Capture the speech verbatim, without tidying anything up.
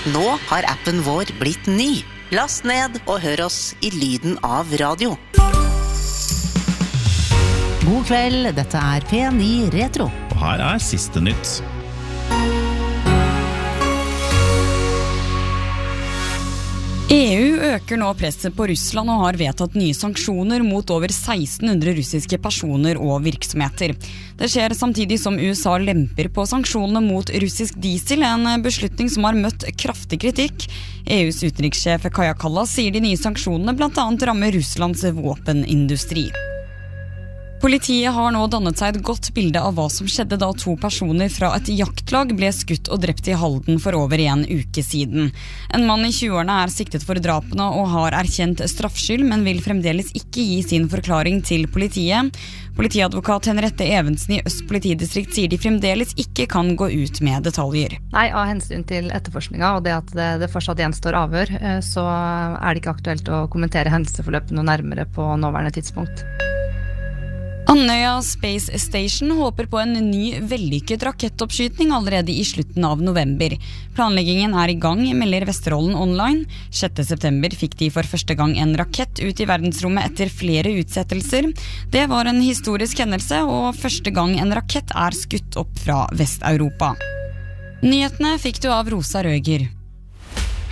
Nå har appen vår blitt ny. Last ned og hør oss i lyden av radio. God kveld, dette er P ni Retro. Og her er siste nytt. E U øker nå presset på Russland og har vedtatt nye sanksjoner mot over seksten hundre russiske personer og virksomheter. Det skjer samtidig som U S A lemper på sanksjonene mot russisk diesel, en beslutning som har møtt kraftig kritikk. E U's utenrikssjef Kaja Kallas sier de nye sanksjonene blant annet rammer Russlands våpenindustri. Politiet har nå dannet seg et godt bilde av hva som skjedde da to personer fra et jaktlag ble skutt og drept i Halden for over en uke siden. En mann i tjueårene er siktet for drapene og har erkjent straffskyld, men vil fremdeles ikke gi sin forklaring til politiet. Politiadvokat Henriette Evensen i Øst politidistrikt sier de fremdeles ikke kan gå ut med detaljer. Nei, av hensyn til etterforskninga og det at det, det fortsatt gjenstår avhør, så er det ikke aktuelt å kommentere hendelsesforløpet noe nærmere på nåværende tidspunkt. Andøya Space Station håper på en ny vellykket rakettoppskytning allerede i slutten av november. Planleggingen er i gang, melder Vesterålen Online. sjette september fikk de for første gang en rakett ut i verdensrommet etter flere utsettelser. Det var en historisk hendelse, og første gang en rakett er skutt opp fra Vest-Europa. Nyhetene fikk du av Rosa Røger.